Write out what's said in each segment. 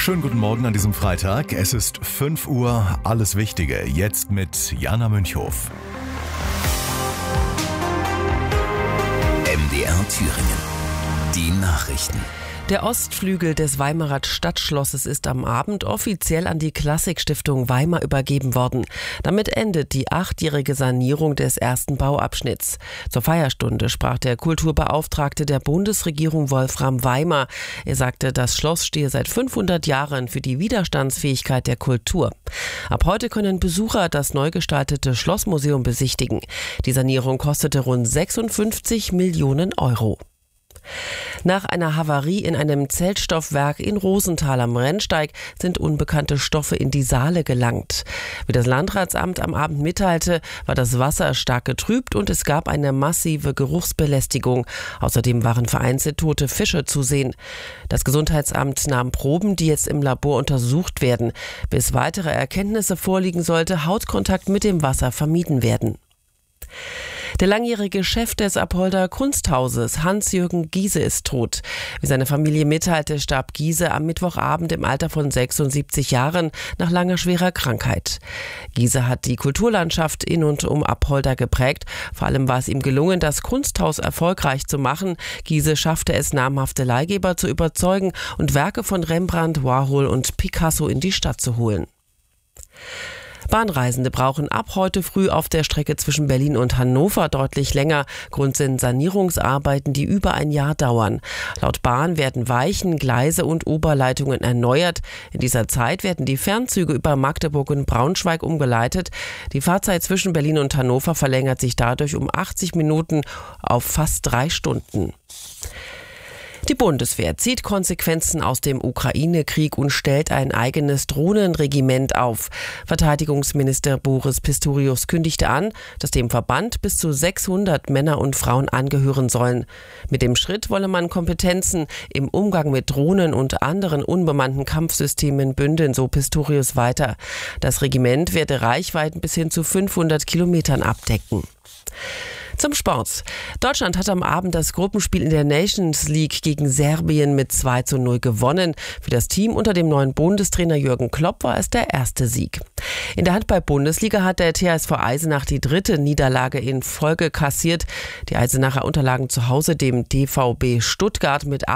Schönen guten Morgen an diesem Freitag. Es ist 5 Uhr, alles Wichtige. Jetzt mit Jana Münchhof. MDR Thüringen. Die Nachrichten. Der Ostflügel des Weimarer Stadtschlosses ist am Abend offiziell an die Klassikstiftung Weimar übergeben worden. Damit endet die 8-jährige Sanierung des ersten Bauabschnitts. Zur Feierstunde sprach der Kulturbeauftragte der Bundesregierung Wolfram Weimar. Er sagte, das Schloss stehe seit 500 Jahren für die Widerstandsfähigkeit der Kultur. Ab heute können Besucher das neu gestaltete Schlossmuseum besichtigen. Die Sanierung kostete rund 56 Millionen Euro. Nach einer Havarie in einem Zeltstoffwerk in Rosenthal am Rennsteig sind unbekannte Stoffe in die Saale gelangt. Wie das Landratsamt am Abend mitteilte, war das Wasser stark getrübt und es gab eine massive Geruchsbelästigung. Außerdem waren vereinzelt tote Fische zu sehen. Das Gesundheitsamt nahm Proben, die jetzt im Labor untersucht werden. Bis weitere Erkenntnisse vorliegen, sollte Hautkontakt mit dem Wasser vermieden werden. Der langjährige Chef des Apolder Kunsthauses, Hans-Jürgen Giese, ist tot. Wie seine Familie mitteilte, starb Giese am Mittwochabend im Alter von 76 Jahren nach langer schwerer Krankheit. Giese hat die Kulturlandschaft in und um Apolder geprägt. Vor allem war es ihm gelungen, das Kunsthaus erfolgreich zu machen. Giese schaffte es, namhafte Leihgeber zu überzeugen und Werke von Rembrandt, Warhol und Picasso in die Stadt zu holen. Bahnreisende brauchen ab heute früh auf der Strecke zwischen Berlin und Hannover deutlich länger. Grund sind Sanierungsarbeiten, die über ein Jahr dauern. Laut Bahn werden Weichen, Gleise und Oberleitungen erneuert. In dieser Zeit werden die Fernzüge über Magdeburg und Braunschweig umgeleitet. Die Fahrzeit zwischen Berlin und Hannover verlängert sich dadurch um 80 Minuten auf fast 3 Stunden. Die Bundeswehr zieht Konsequenzen aus dem Ukraine-Krieg und stellt ein eigenes Drohnenregiment auf. Verteidigungsminister Boris Pistorius kündigte an, dass dem Verband bis zu 600 Männer und Frauen angehören sollen. Mit dem Schritt wolle man Kompetenzen im Umgang mit Drohnen und anderen unbemannten Kampfsystemen bündeln, so Pistorius weiter. Das Regiment werde Reichweiten bis hin zu 500 Kilometern abdecken. Zum Sport. Deutschland hat am Abend das Gruppenspiel in der Nations League gegen Serbien mit 2:0 gewonnen. Für das Team unter dem neuen Bundestrainer Jürgen Klopp war es der erste Sieg. In der Handball-Bundesliga hat der TSV Eisenach die 3. Niederlage in Folge kassiert. Die Eisenacher unterlagen zu Hause dem DVB Stuttgart mit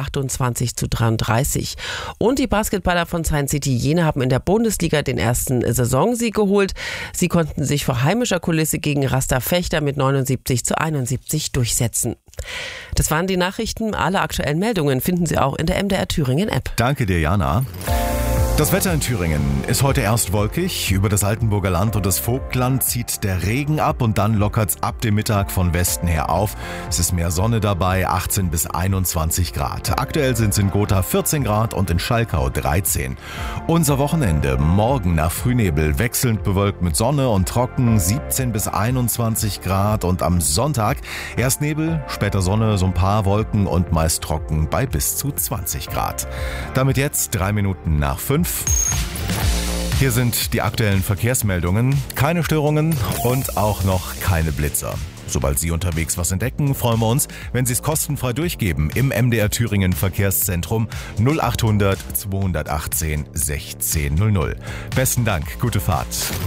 28:33. Und die Basketballer von Science City Jena haben in der Bundesliga den ersten Saisonsieg geholt. Sie konnten sich vor heimischer Kulisse gegen Raster Fechter mit 79:71 durchsetzen. Das waren die Nachrichten. Alle aktuellen Meldungen finden Sie auch in der MDR Thüringen App. Danke dir, Jana. Das Wetter in Thüringen ist heute erst wolkig. Über das Altenburger Land und das Vogtland zieht der Regen ab und dann lockert's ab dem Mittag von Westen her auf. Es ist mehr Sonne dabei, 18 bis 21 Grad. Aktuell sind es in Gotha 14 Grad und in Schalkau 13. Unser Wochenende morgen nach Frühnebel wechselnd bewölkt mit Sonne und trocken 17 bis 21 Grad und am Sonntag erst Nebel, später Sonne, so ein paar Wolken und meist trocken bei bis zu 20 Grad. Damit jetzt 3 Minuten nach 5. Hier sind die aktuellen Verkehrsmeldungen. Keine Störungen und auch noch keine Blitzer. Sobald Sie unterwegs was entdecken, freuen wir uns, wenn Sie es kostenfrei durchgeben im MDR Thüringen Verkehrszentrum 0800 218 1600. Besten Dank, gute Fahrt.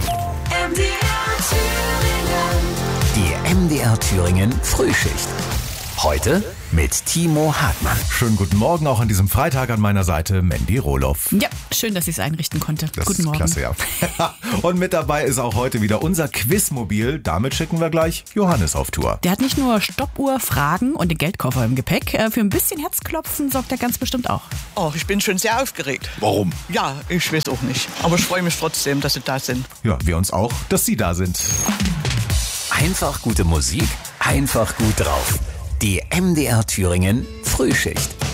Die MDR Thüringen Frühschicht. Heute mit Timo Hartmann. Schönen guten Morgen auch an diesem Freitag an meiner Seite Mandy Rohloff. Ja, schön, dass ich es einrichten konnte. Das Guten Morgen. Klasse, ja. Und mit dabei ist auch heute wieder unser Quizmobil. Damit schicken wir gleich Johannes auf Tour. Der hat nicht nur Stoppuhr, Fragen und den Geldkoffer im Gepäck. Für ein bisschen Herzklopfen sorgt er ganz bestimmt auch. Oh, ich bin schon sehr aufgeregt. Warum? Ja, ich weiß auch nicht. Aber ich freue mich trotzdem, dass Sie da sind. Ja, wir uns auch, dass Sie da sind. Einfach gute Musik, einfach gut drauf. Die MDR Thüringen Frühschicht.